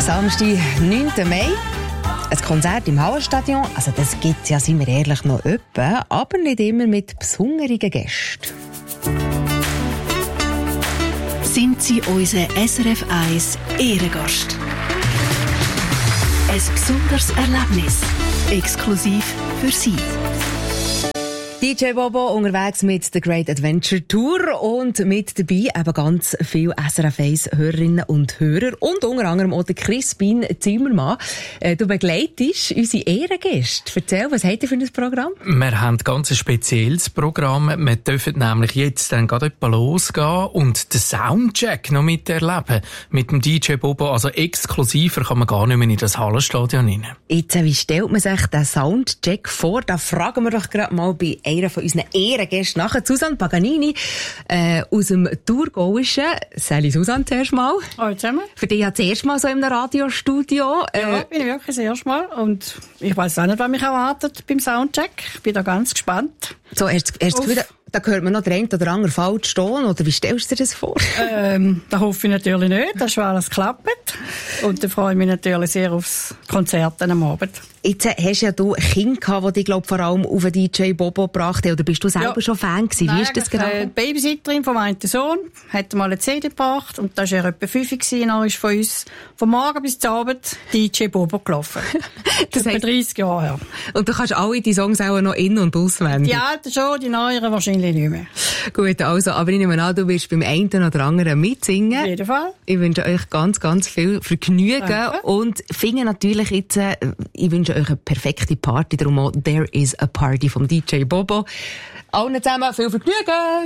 Samstag, 9. Mai. Ein Konzert im Hallenstadion, also das gibt es ja, seien wir ehrlich, noch öppe, aber nicht immer mit besonderen Gästen. Sind Sie unser SRF 1 Ehrengast? Ein besonderes Erlebnis, exklusiv für Sie. DJ Bobo unterwegs mit The Great Adventure Tour und mit dabei eben ganz viele SRF 1 Hörerinnen und Hörer und unter anderem auch der Crispin Zimmermann. Du begleitest unsere Ehrengäste. Erzähl, was habt ihr für ein Programm? Wir haben ein ganz spezielles Programm. Wir dürfen nämlich jetzt dann gerade losgehen und den Soundcheck noch miterleben mit dem DJ Bobo. Also exklusiver kann man gar nicht mehr in das Hallenstadion rein. Jetzt, wie stellt man sich den Soundcheck vor? Da fragen wir doch gerade mal bei einer von unseren Ehrengästen nachher. Susanne Paganini aus dem Thurgauischen. Sally Susanne zuerst mal. Hallo zusammen. Für dich ja das erste Mal so im Radiostudio. Ja, bin ich wirklich das erste Mal. Und ich weiss auch nicht, was mich erwartet beim Soundcheck. Ich bin da ganz gespannt. So, hast du das Gefühl, da hört man noch den einen oder anderen falsch stehen? Oder wie stellst du dir das vor? Da hoffe ich natürlich nicht, dass schon alles klappt. Und dann freue ich mich natürlich sehr aufs Konzert am Abend. Jetzt hast ja du Kinder gehabt, die dich, glaub, vor allem auf den DJ Bobo gebracht haben. Oder bist du selber schon Fan gewesen? Wie ist das genau? Die Babysitterin von meinem Sohn hat mal eine CD gebracht. Und da war er etwa 5 gewesen. Dann ist von uns vom Morgen bis zum Abend DJ Bobo gelaufen. Das ist etwa 30 Jahre her. Und du kannst alle die Songs auch noch in- und auswendig? Die alten schon, die neueren wahrscheinlich nicht mehr. Gut, also, aber ich nehme an, du wirst beim einen oder anderen mitsingen. Auf jeden Fall. Ich wünsche euch ganz, ganz viel Vergnügen. Danke. Und finde natürlich jetzt, ich wünsche euch eine perfekte Party. Darum auch There is a Party vom DJ Bobo. Allen zusammen viel Vergnügen!